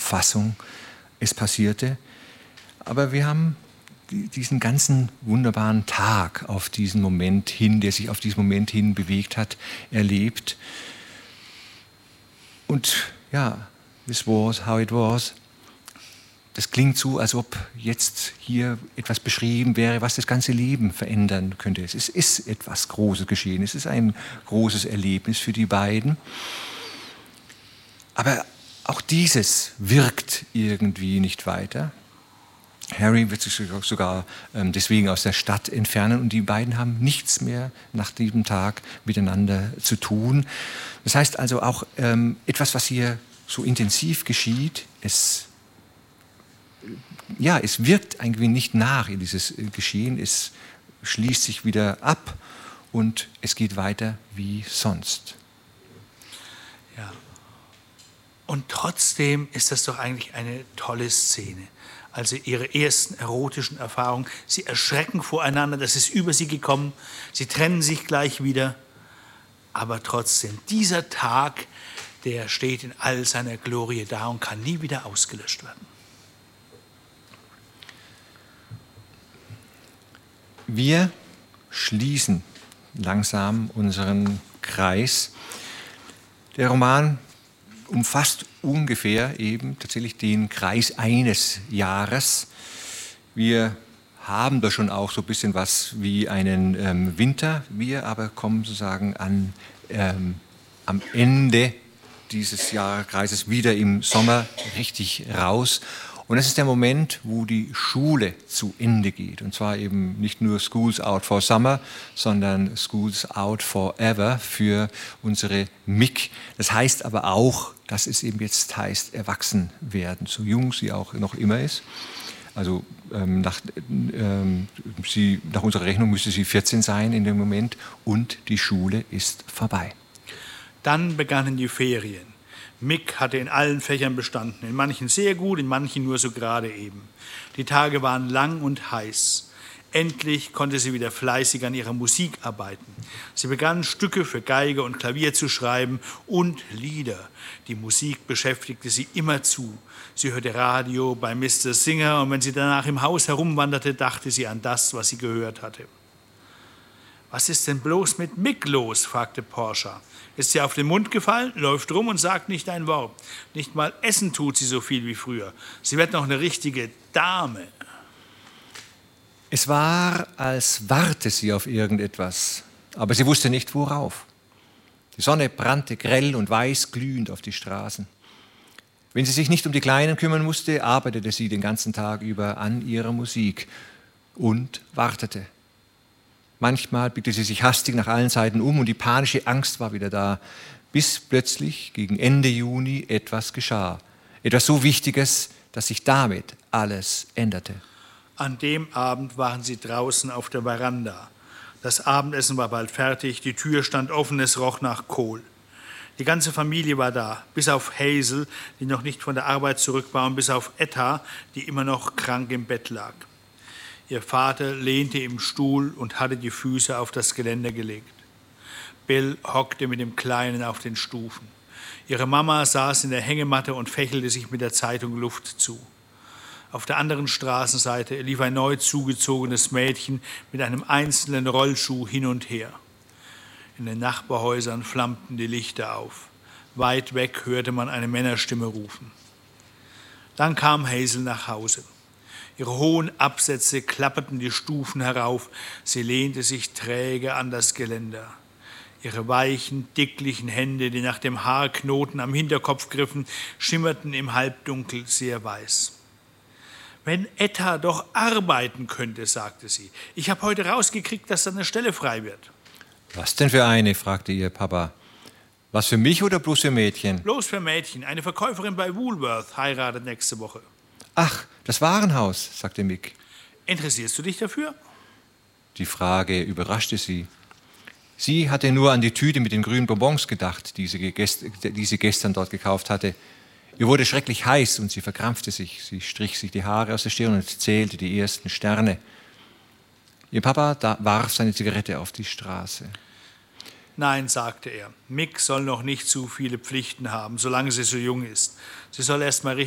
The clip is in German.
Fassung es passierte. Aber wir haben diesen ganzen wunderbaren Tag auf diesen Moment hin, der sich auf diesen Moment hin bewegt hat, erlebt. Und ja, this was how it was. Das klingt so, als ob jetzt hier etwas beschrieben wäre, was das ganze Leben verändern könnte. Es ist etwas Großes geschehen, es ist ein großes Erlebnis für die beiden. Aber auch dieses wirkt irgendwie nicht weiter. Harry wird sich sogar deswegen aus der Stadt entfernen und die beiden haben nichts mehr nach diesem Tag miteinander zu tun. Das heißt also auch etwas, was hier so intensiv geschieht, es wirkt irgendwie nicht nach in dieses Geschehen, es schließt sich wieder ab und es geht weiter wie sonst. Ja. Und trotzdem ist das doch eigentlich eine tolle Szene. Also ihre ersten erotischen Erfahrungen, sie erschrecken voreinander, das ist über sie gekommen, sie trennen sich gleich wieder, aber trotzdem, dieser Tag, der steht in all seiner Glorie da und kann nie wieder ausgelöscht werden. Wir schließen langsam unseren Kreis. Der Roman umfasst ungefähr eben tatsächlich den Kreis eines Jahres. Wir haben da schon auch so ein bisschen was wie einen Winter. Wir aber kommen sozusagen am Ende dieses Jahreskreises wieder im Sommer richtig raus. Und das ist der Moment, wo die Schule zu Ende geht. Und zwar eben nicht nur Schools Out for Summer, sondern Schools Out Forever für unsere Mick. Das heißt aber auch, dass es eben jetzt heißt, erwachsen werden, so jung sie auch noch immer ist. Also nach unserer Rechnung müsste sie 14 sein in dem Moment und die Schule ist vorbei. Dann begannen die Ferien. Mick hatte in allen Fächern bestanden, in manchen sehr gut, in manchen nur so gerade eben. Die Tage waren lang und heiß. Endlich konnte sie wieder fleißig an ihrer Musik arbeiten. Sie begann Stücke für Geige und Klavier zu schreiben und Lieder. Die Musik beschäftigte sie immerzu. Sie hörte Radio bei Mr. Singer und wenn sie danach im Haus herumwanderte, dachte sie an das, was sie gehört hatte. »Was ist denn bloß mit Mick los?« fragte Portia. »Ist sie auf den Mund gefallen, läuft rum und sagt nicht ein Wort. Nicht mal essen tut sie so viel wie früher. Sie wird noch eine richtige Dame.« Es war, als warte sie auf irgendetwas, aber sie wusste nicht, worauf. Die Sonne brannte grell und weiß glühend auf die Straßen. Wenn sie sich nicht um die Kleinen kümmern musste, arbeitete sie den ganzen Tag über an ihrer Musik und wartete. Manchmal blickte sie sich hastig nach allen Seiten um und die panische Angst war wieder da, bis plötzlich gegen Ende Juni etwas geschah. Etwas so Wichtiges, dass sich damit alles änderte. An dem Abend waren sie draußen auf der Veranda. Das Abendessen war bald fertig, die Tür stand offen, es roch nach Kohl. Die ganze Familie war da, bis auf Hazel, die noch nicht von der Arbeit zurück war, und bis auf Etta, die immer noch krank im Bett lag. Ihr Vater lehnte im Stuhl und hatte die Füße auf das Geländer gelegt. Bill hockte mit dem Kleinen auf den Stufen. Ihre Mama saß in der Hängematte und fächelte sich mit der Zeitung Luft zu. Auf der anderen Straßenseite lief ein neu zugezogenes Mädchen mit einem einzelnen Rollschuh hin und her. In den Nachbarhäusern flammten die Lichter auf. Weit weg hörte man eine Männerstimme rufen. Dann kam Hazel nach Hause. Ihre hohen Absätze klapperten die Stufen herauf. Sie lehnte sich träge an das Geländer. Ihre weichen, dicklichen Hände, die nach dem Haarknoten am Hinterkopf griffen, schimmerten im Halbdunkel sehr weiß. »Wenn Etta doch arbeiten könnte«, sagte sie. »Ich habe heute rausgekriegt, dass da eine Stelle frei wird.« »Was denn für eine?« fragte ihr Papa. »Was, für mich oder bloß für Mädchen?« »Bloß für Mädchen. Eine Verkäuferin bei Woolworth heiratet nächste Woche.« »Ach, das Warenhaus«, sagte Mick. »Interessierst du dich dafür?« Die Frage überraschte sie. Sie hatte nur an die Tüte mit den grünen Bonbons gedacht, die sie gestern dort gekauft hatte. Ihr wurde schrecklich heiß und sie verkrampfte sich. Sie strich sich die Haare aus der Stirn und zählte die ersten Sterne. Ihr Papa warf seine Zigarette auf die Straße. »Nein«, sagte er, »Mick soll noch nicht zu viele Pflichten haben, solange sie so jung ist. Sie soll erst mal